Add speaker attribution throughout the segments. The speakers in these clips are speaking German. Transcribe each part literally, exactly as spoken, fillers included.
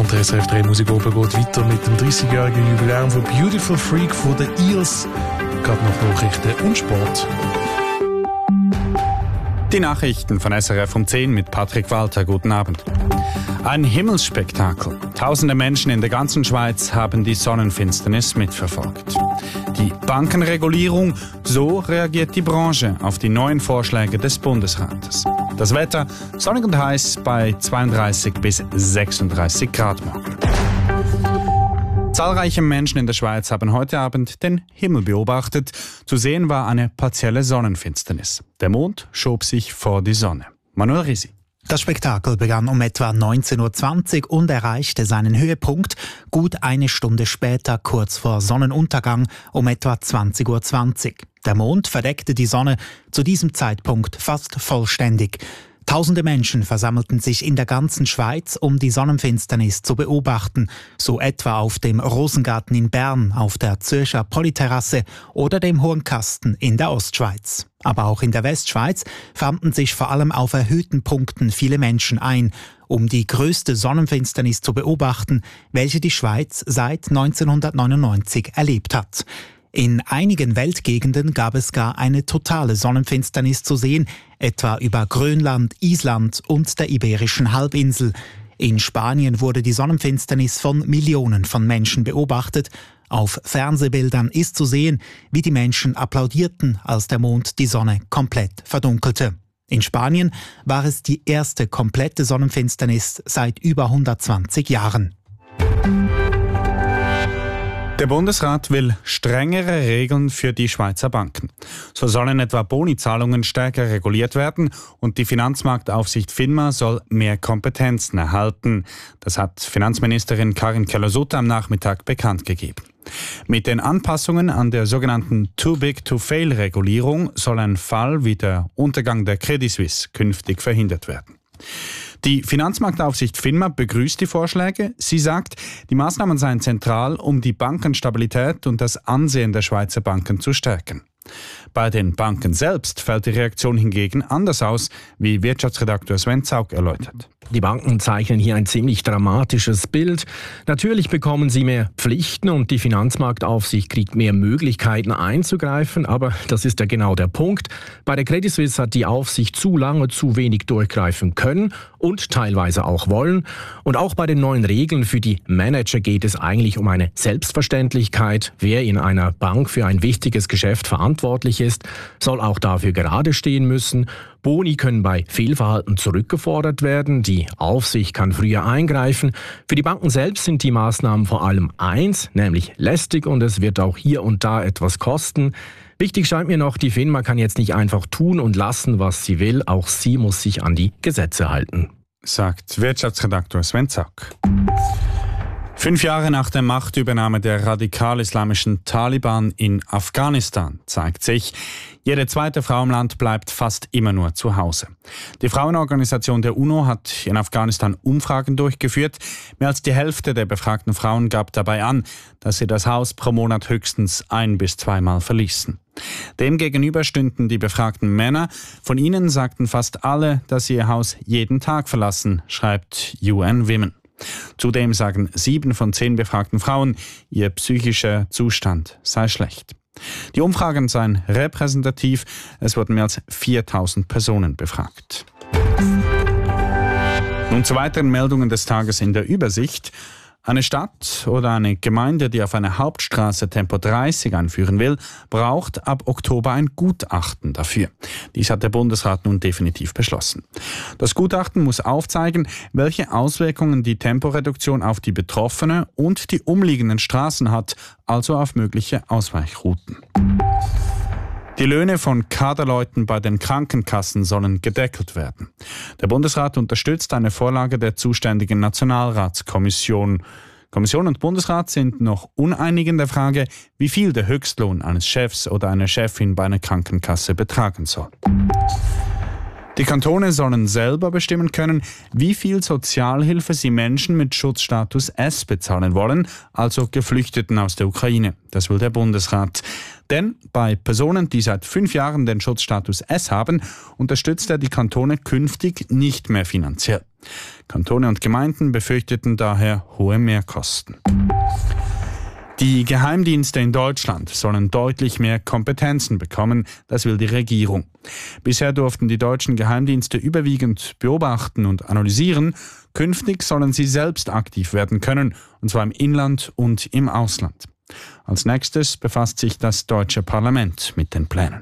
Speaker 1: Und der S R F drei Musik oben geht weiter mit dem dreißigjährigen Jubiläum von Beautiful Freak von den Eels. Gerade noch Nachrichten und Sport.
Speaker 2: Die Nachrichten von S R F um zehn mit Patrick Walter. Guten Abend. Ein Himmelsspektakel. Tausende Menschen in der ganzen Schweiz haben die Sonnenfinsternis mitverfolgt. Die Bankenregulierung, so reagiert die Branche auf die neuen Vorschläge des Bundesrates. Das Wetter sonnig und heiß bei zweiunddreißig bis sechsunddreißig Grad morgen. Zahlreiche Menschen in der Schweiz haben heute Abend den Himmel beobachtet. Zu sehen war eine partielle Sonnenfinsternis. Der Mond schob sich vor die Sonne. Manuel Risi.
Speaker 3: Das Spektakel begann um etwa neunzehn Uhr zwanzig und erreichte seinen Höhepunkt gut eine Stunde später, kurz vor Sonnenuntergang, um etwa zwanzig Uhr zwanzig. Der Mond verdeckte die Sonne zu diesem Zeitpunkt fast vollständig. Tausende Menschen versammelten sich in der ganzen Schweiz, um die Sonnenfinsternis zu beobachten, so etwa auf dem Rosengarten in Bern, auf der Zürcher Polyterrasse oder dem Hohen Kasten in der Ostschweiz. Aber auch in der Westschweiz fanden sich vor allem auf erhöhten Punkten viele Menschen ein, um die größte Sonnenfinsternis zu beobachten, welche die Schweiz seit neunzehnhundertneunundneunzig erlebt hat. In einigen Weltgegenden gab es gar eine totale Sonnenfinsternis zu sehen, etwa über Grönland, Island und der Iberischen Halbinsel. In Spanien wurde die Sonnenfinsternis von Millionen von Menschen beobachtet. Auf Fernsehbildern ist zu sehen, wie die Menschen applaudierten, als der Mond die Sonne komplett verdunkelte. In Spanien war es die erste komplette Sonnenfinsternis seit über hundertzwanzig Jahren.
Speaker 2: Der Bundesrat will strengere Regeln für die Schweizer Banken. So sollen etwa Bonizahlungen stärker reguliert werden und die Finanzmarktaufsicht FINMA soll mehr Kompetenzen erhalten. Das hat Finanzministerin Karin Keller-Sutter am Nachmittag bekannt gegeben. Mit den Anpassungen an der sogenannten Too-Big-to-Fail-Regulierung soll ein Fall wie der Untergang der Credit Suisse künftig verhindert werden. Die Finanzmarktaufsicht FINMA begrüßt die Vorschläge. Sie sagt, die Maßnahmen seien zentral, um die Bankenstabilität und das Ansehen der Schweizer Banken zu stärken. Bei den Banken selbst fällt die Reaktion hingegen anders aus, wie Wirtschaftsredakteur Sven Zaug erläutert.
Speaker 4: Die Banken zeichnen hier ein ziemlich dramatisches Bild. Natürlich bekommen sie mehr Pflichten und die Finanzmarktaufsicht kriegt mehr Möglichkeiten einzugreifen, aber das ist ja genau der Punkt. Bei der Credit Suisse hat die Aufsicht zu lange zu wenig durchgreifen können und teilweise auch wollen. Und auch bei den neuen Regeln für die Manager geht es eigentlich um eine Selbstverständlichkeit. Wer in einer Bank für ein wichtiges Geschäft verantwortlich ist, soll auch dafür gerade stehen müssen. Boni können bei Fehlverhalten zurückgefordert werden. Die Aufsicht kann früher eingreifen. Für die Banken selbst sind die Maßnahmen vor allem eins, nämlich lästig, und es wird auch hier und da etwas kosten. Wichtig scheint mir noch, die FINMA kann jetzt nicht einfach tun und lassen, was sie will. Auch sie muss sich an die Gesetze halten,
Speaker 2: sagt Wirtschaftsredakteur Sven Zack. Fünf Jahre nach der Machtübernahme der radikal-islamischen Taliban in Afghanistan zeigt sich, jede zweite Frau im Land bleibt fast immer nur zu Hause. Die Frauenorganisation der UNO hat in Afghanistan Umfragen durchgeführt. Mehr als die Hälfte der befragten Frauen gab dabei an, dass sie das Haus pro Monat höchstens ein- bis zweimal verließen. Demgegenüber stünden die befragten Männer. Von ihnen sagten fast alle, dass sie ihr Haus jeden Tag verlassen, schreibt U N Women. Zudem sagen sieben von zehn befragten Frauen, ihr psychischer Zustand sei schlecht. Die Umfragen seien repräsentativ. Es wurden mehr als viertausend Personen befragt. Nun zu weiteren Meldungen des Tages in der Übersicht. Eine Stadt oder eine Gemeinde, die auf einer Hauptstraße Tempo dreißig einführen will, braucht ab Oktober ein Gutachten dafür. Dies hat der Bundesrat nun definitiv beschlossen. Das Gutachten muss aufzeigen, welche Auswirkungen die Temporeduktion auf die Betroffene und die umliegenden Straßen hat, also auf mögliche Ausweichrouten. Die Löhne von Kaderleuten bei den Krankenkassen sollen gedeckelt werden. Der Bundesrat unterstützt eine Vorlage der zuständigen Nationalratskommission. Kommission und Bundesrat sind noch uneinig in der Frage, wie viel der Höchstlohn eines Chefs oder einer Chefin bei einer Krankenkasse betragen soll. Die Kantone sollen selber bestimmen können, wie viel Sozialhilfe sie Menschen mit Schutzstatus S bezahlen wollen, also Geflüchteten aus der Ukraine. Das will der Bundesrat. Denn bei Personen, die seit fünf Jahren den Schutzstatus S haben, unterstützt er die Kantone künftig nicht mehr finanziell. Kantone und Gemeinden befürchteten daher hohe Mehrkosten. Die Geheimdienste in Deutschland sollen deutlich mehr Kompetenzen bekommen, das will die Regierung. Bisher durften die deutschen Geheimdienste überwiegend beobachten und analysieren. Künftig sollen sie selbst aktiv werden können, und zwar im Inland und im Ausland. Als nächstes befasst sich das deutsche Parlament mit den Plänen.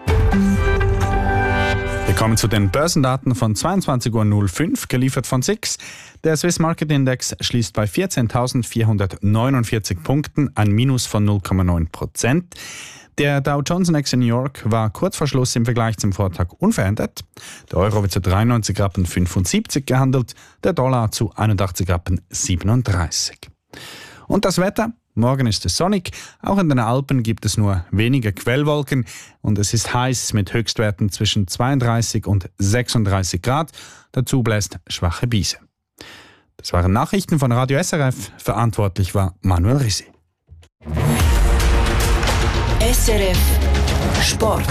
Speaker 2: Wir kommen zu den Börsendaten von zweiundzwanzig Uhr null fünf, geliefert von S I X. Der Swiss Market Index schließt bei vierzehntausendvierhundertneunundvierzig Punkten, ein Minus von null Komma neun Prozent. Der Dow Jones Index in New York war kurz vor Schluss im Vergleich zum Vortag unverändert. Der Euro wird zu dreiundneunzig Rappen fünfundsiebzig gehandelt, der Dollar zu einundachtzig Rappen siebenunddreißig. Und das Wetter? Morgen ist es sonnig, auch in den Alpen gibt es nur wenige Quellwolken und es ist heiß mit Höchstwerten zwischen zweiunddreißig und sechsunddreißig Grad. Dazu bläst schwache Brise. Das waren Nachrichten von Radio S R F, verantwortlich war Manuel Risi.
Speaker 5: S R F Sport.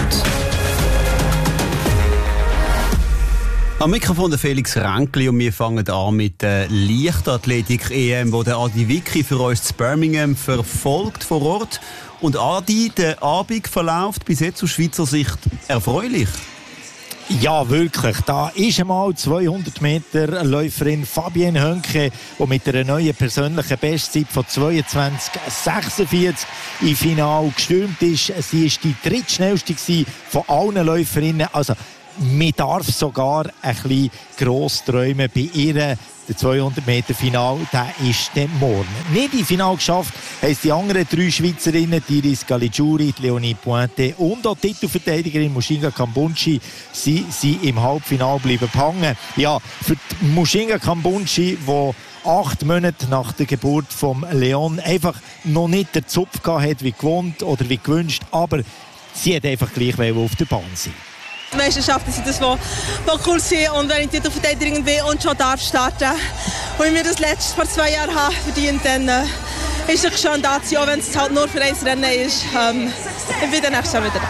Speaker 6: Am Mikrofon der Felix Ränkli und wir fangen an mit der Leichtathletik-E M, wo der Adi Vicky für uns zu Birmingham verfolgt vor Ort. Und Adi, der Abend verläuft bis jetzt aus Schweizer Sicht erfreulich.
Speaker 7: Ja, wirklich. Da ist einmal zweihundert Meter Läuferin Fabienne Hönke, die mit einer neuen persönlichen Bestzeit von zweiundzwanzig sechsundvierzig im Finale gestürmt ist. Sie war die drittschnellste von allen Läuferinnen. Also, man darf sogar ein bisschen gross träumen bei ihr. Der zweihundert Meter Final, der ist dann morgen. Nicht im Final geschafft haben es die anderen drei Schweizerinnen, Iris Caligiuri, Leonie Pointe und auch die Titelverteidigerin Mushinga Kambunchi. Sie sind im Halbfinale bleiben hängen. Ja, für Mushinga Kambunchi, die acht Monate nach der Geburt von Leon einfach noch nicht den Zupf gehabt hat, wie gewohnt oder wie gewünscht, aber sie hat einfach gleich auf der Bahn sein.
Speaker 8: Meisterschaften sind das, was cool sind, und wenn ich Titelverteidigerin bin und schon darf starten und ich mir das letzte vor zwei Jahren habe verdient, dann äh, ist es schon da, auch wenn es halt nur für ein Rennen ist. Ähm, ich bin dann nächstes Jahr wieder da.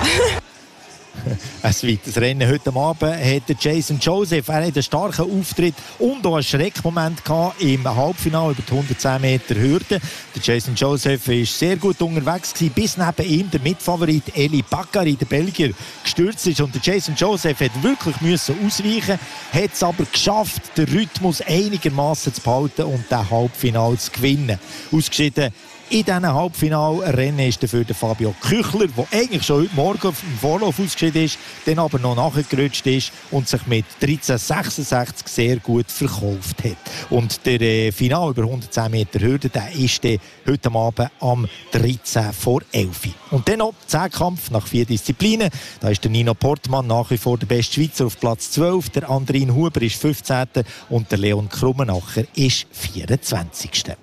Speaker 7: Ein zweites Rennen heute Abend hat Jason Joseph. Er hat einen starken Auftritt und auch einen Schreckmoment gehabt im Halbfinale über die hundertzehn Meter Hürde. Der Jason Joseph war sehr gut unterwegs gewesen, bis neben ihm der Mitfavorit Eli Bakkari, der Belgier, gestürzt ist. Und der Jason Joseph hat wirklich müssen ausweichen, hat es aber geschafft, den Rhythmus einigermaßen zu behalten und das Halbfinale zu gewinnen. Ausgeschieden in diesem Halbfinalrennen ist dafür der Fabio Küchler, der eigentlich schon heute Morgen im Vorlauf ausgeschieden ist, dann aber noch nachgerutscht ist und sich mit dreizehn sechsundsechzig sehr gut verkauft hat. Und der äh, Final über hundertzehn Meter Hürde, der ist dann heute Abend am dreizehn vor elf. Und dann noch Zehnkampf nach vier Disziplinen. Da ist der Nino Portmann nach wie vor der beste Schweizer auf Platz zwölf, der Andrin Huber ist fünfzehnter und der Leon Krummenacher ist vierundzwanzigster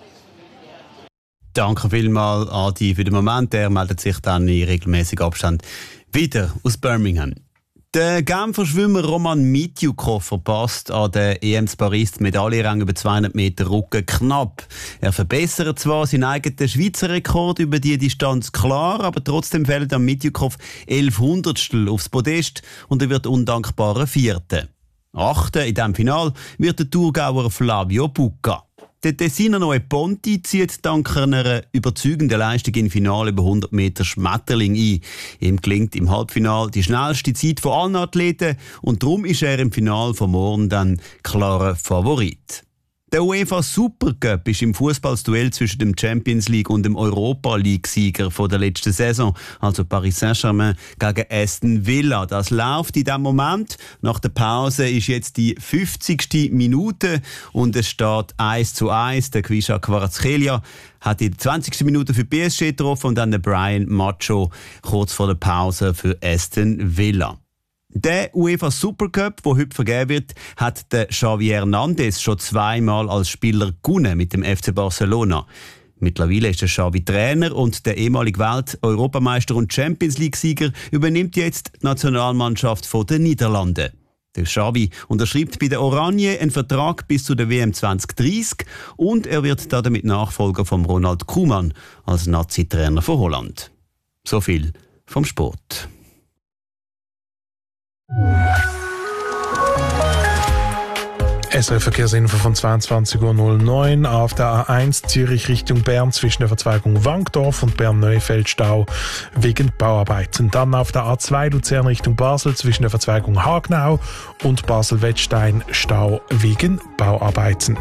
Speaker 6: Danke vielmals, Adi, für den Moment. Er meldet sich dann in regelmäßigem Abstand wieder aus Birmingham. Der Genfer Schwimmer Roman Mitjukow verpasst an der E M in Paris die Medaillenrang über zweihundert Meter Rücken knapp. Er verbessert zwar seinen eigenen Schweizer Rekord über die Distanz klar, aber trotzdem fällt am Mitjukow elf Hundertstel aufs Podest und er wird undankbarer Vierter. Achter in diesem Final wird der Thurgauer Flavio Bucca. Der Tessiner Neue Ponti zieht dank einer überzeugenden Leistung im Finale über hundert Meter Schmetterling ein. Ihm gelingt im Halbfinale die schnellste Zeit von allen Athleten und darum ist er im Finale von morgen dann klarer Favorit. Der UEFA Supercup ist im Fußballduell zwischen dem Champions League und dem Europa League-Sieger von der letzten Saison, also Paris Saint-Germain gegen Aston Villa. Das läuft in diesem Moment. Nach der Pause ist jetzt die fünfzigste Minute und es steht eins zu eins. Der Kwisha Kvaratskhelia hat in der zwanzigsten Minute für P S G getroffen und dann der Brian Macho kurz vor der Pause für Aston Villa. Der UEFA Supercup, der heute vergeben wird, hat der Xavi Hernandez schon zweimal als Spieler gewonnen mit dem F C Barcelona. Mittlerweile ist der Xavi Trainer und der ehemalige Welt-, Europameister und Champions League-Sieger übernimmt jetzt die Nationalmannschaft der Niederlande. Der Xavi unterschreibt bei der Oranje einen Vertrag bis zu der W M zwanzig dreißig und er wird damit Nachfolger von Ronald Koeman als Nazi-Trainer von Holland. So viel vom Sport.
Speaker 1: S R F-Verkehrsinfo von zweiundzwanzig Uhr neun auf der A eins Zürich Richtung Bern zwischen der Verzweigung Wankdorf und Bern-Neufeld Stau wegen Bauarbeiten. Dann auf der A zwei Luzern Richtung Basel zwischen der Verzweigung Hagnau und Basel-Wettstein Stau wegen Bauarbeiten.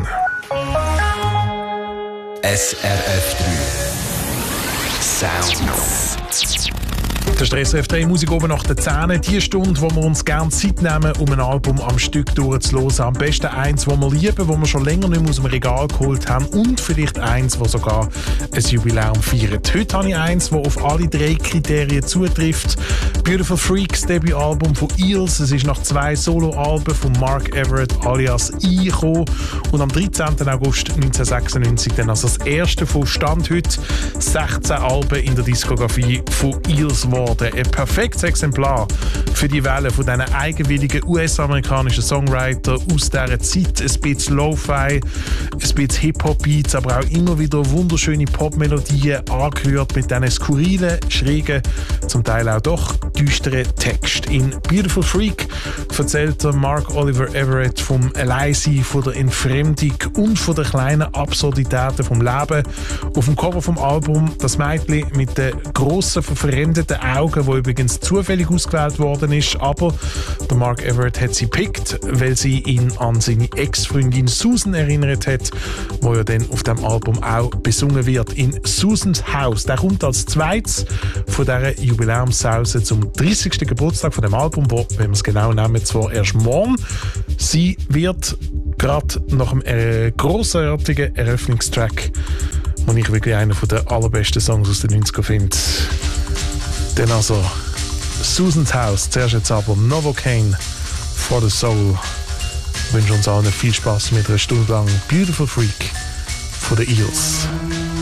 Speaker 9: S R F drei Sounds.
Speaker 1: Der Stress F drei Musik oben nach den Zähnen. Die Stunde, wo wir uns gerne Zeit nehmen, um ein Album am Stück durchzuhören. Am besten eins, das wir lieben, das wir schon länger nicht mehr aus dem Regal geholt haben. Und vielleicht eins, das sogar ein Jubiläum feiert. Heute habe ich eins, das auf alle drei Kriterien zutrifft. Beautiful Freaks, Debütalbum von Eels. Es ist nach zwei Soloalben von Mark Everett alias I gekommen. Und am dreizehnten August neunzehnhundertsechsundneunzig dann also das erste von Stand heute sechzehn Alben in der Diskografie von Eels geworden. Ein perfektes Exemplar für die Welle von diesen eigenwilligen U S-amerikanischen Songwriter aus dieser Zeit. Ein bisschen Lo-Fi, ein bisschen Hip-Hop-Beats, aber auch immer wieder wunderschöne Pop-Melodien angehört mit diesen skurrilen, schrägen, zum Teil auch doch düsteren Text. In Beautiful Freak erzählt Mark Oliver Everett vom Alleinsein, von der Entfremdung und von den kleinen Absurditäten vom Leben. Auf dem Cover vom Album das Mädchen mit den grossen, verfremdeten Augen, wo übrigens zufällig ausgewählt worden ist, aber der Mark Everett hat sie gepickt, weil sie ihn an seine Ex-Freundin Susan erinnert hat, wo ja dann auf dem Album auch besungen wird in Susans Haus. Der kommt als zweites von dieser Jubiläumssause zum dreißigsten Geburtstag von dem Album, wo, wenn wir es genau nehmen, zwar erst morgen. Sie wird gerade nach einem äh, grossartigen Eröffnungstrack, den ich wirklich einen der allerbesten Songs aus den neunzigern finde. Dann also Susans Haus, zuerst jetzt aber Novocaine for the Soul. Ich wünsche uns allen viel Spaß mit einer Stunde lang Beautiful Freak von den Eels.